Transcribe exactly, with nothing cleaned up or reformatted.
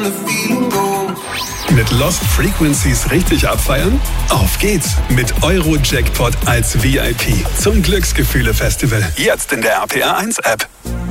Mit Lost Frequencies richtig abfeiern? Auf geht's mit Eurojackpot als V I P zum Glücksgefühle-Festival. Jetzt in der R P R eins App.